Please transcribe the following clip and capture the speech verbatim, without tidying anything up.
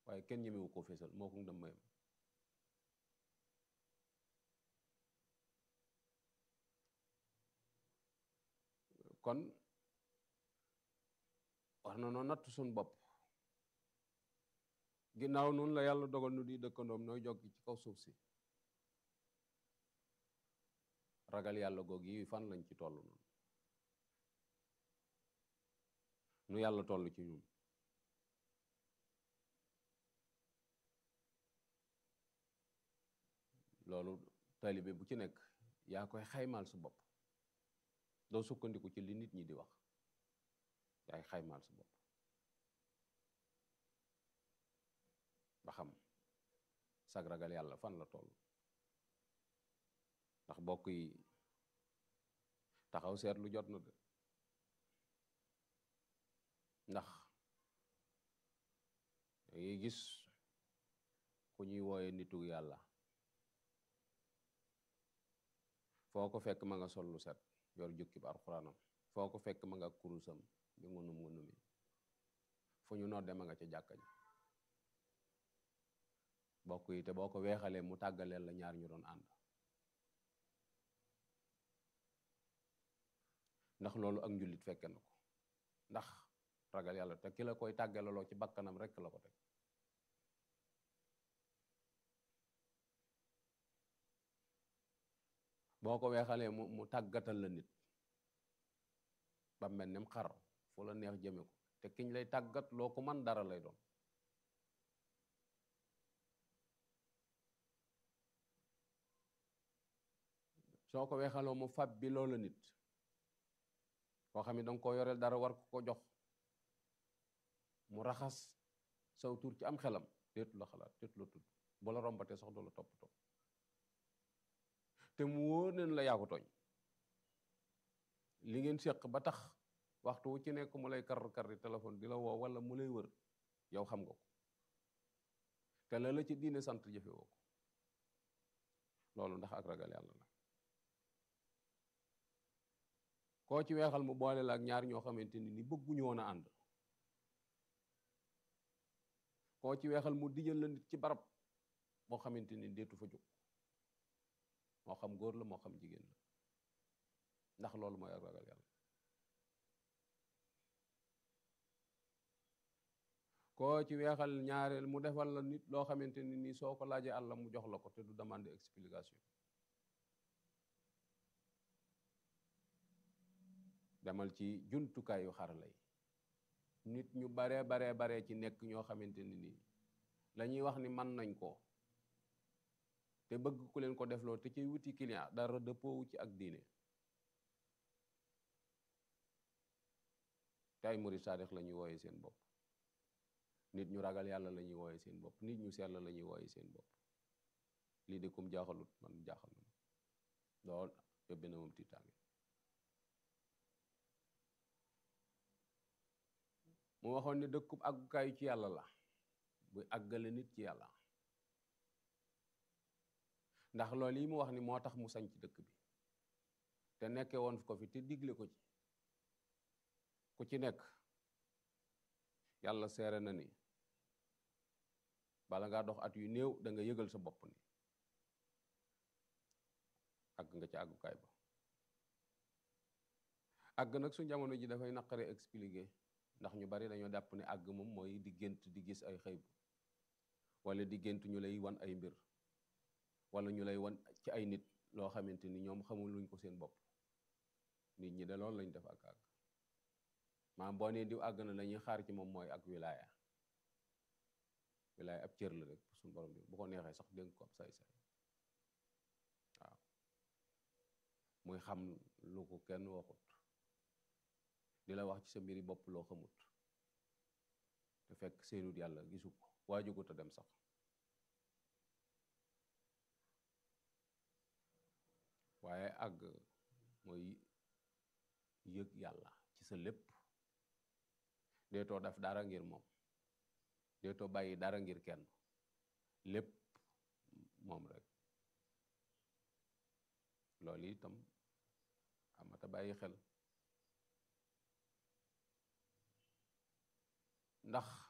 waaye kenn ñemewu ko feesal moo ko dem mayam kon war na noo natt suñ bopp ginnaaw noonu la yàlla dogal nu di dëkkandoom nooy jog ci kaw suuf si ragal yàlla goog yi fan lañ ci toll noonu nu yàlla toll ci ñun loolu taalibe bu ci nekk yaa koy xaymaal sa bopp doo sukkandiku ci li nit ñi di wax yaay xaymaal sa bopp ba xam sag ragal yàlla fan la toll ndax bokk yi taxaw seetlu jot na de ndax dangay gis ku ñuy wooye nitu yàlla foo ko fekk ma nga sol lu set yor jukki ba alxuraanam foo ko fekk ma nga kurusam bi ngunum ngunumi fu ñu nodde ma nga ca jàkka ji bokk yi te boo ko weexalee mu tàggaleel la ñaar ñu doon ànd ndax loolu ak njullit fekke na ko ndax ragal yàlla te ki la koy tàggalaloo ci bakkanam rekk la ko teg boo ko weexalee mu mu tàggatal la nit ba mel nem xar fu la neex jëme ko te kiñ lay tàggat loo ko man dara lay doon soo ko weexaloo mu fab bi loola nit koo xam ne danga ko yoreel dara war ko ko jox mu raxas saw tur ci am xelam déetu la xalaat déetu la tudd bu la rombatee sax du la toppatoo te mu wóor neen la yaa ko tooñ li ngeen séq ba tax waxtu wu ci nekk mu lay kar karri téléphone di la woo wala mu lay wër yow xam nga ko te la la ci diine sant jëfe woo ko loolu ndax ak ragal yàlla la koo ci weexal mu boole la ak ñaar ñoo xamante ni ni bëgguñu woon a ànd koo ci weexal mu dijal la nit ci barab boo xamante ni deetu fa jóg moo xam góor la moo xam jigéen la ndax loolu mooy ak ragal yàlla koo ci weexal ñaareel mu defal la nit loo xamante ni nii soo ko laajee àlla mu jox la ko te du demande explication demal ci jumtukaayu xarala yi nit ñu baree baree baree ci nekk ñoo xamante ni nii la ñuy wax ni man nañ ko te bëgg ku leen ko defloo te ci wuti client dara dëppoowu ci ak diine te ay murid saadix la ñuy wooyee seen bopp nit ñu ragal yàlla la ñuy wooyee seen bopp nit ñu sell la ñuy wooyee seen bopp lii de kum jaaxalut man jaaxal na lool yóbbe na moom tiitaange mu waxoon ne dëkkub àggukaayu ci yàlla la buy àggale nit ci yàlla ndax loolu yi mu wax ni moo tax mu sañ ci dëkk bi te nekke woon ko fi te digle ko ci ku ci nekk yàlla seere na ni bala ngaa dox at yu néew da nga yëgal sa bopp ni àgg nga ci àggukaay ba àgg nag su jamono ji dafay naqare expliquer ndax ñu bari dañoo jàpp ne àgg moom mooy di gént di gis ay xëyb wala di gént ñu lay wan ay mbir wala ñu lay wan ci ay nit loo xamante ni ñoom xamul luñ ko seen bopp nit ñi de loolu lañ def ak àgg maanaam boo nee diw àgg na la ñuy xaar ci moom mooy ak wilaya wilaya ab cër la rek suñu borom bi bu ko neexee sax dénk ko ab say-say waaw muy xam lu ko kenn waxut di la wax ci sa mbiri bopp loo xamut te fekk seenut yàlla gisu ko waajugut a dem sax waaye àgg mooy yëg yàlla ci sa lépp deetoo def dara ngir moom deetoo bàyyi dara ngir kenn lépp moom rek loolu itam amata bàyyi xel ndax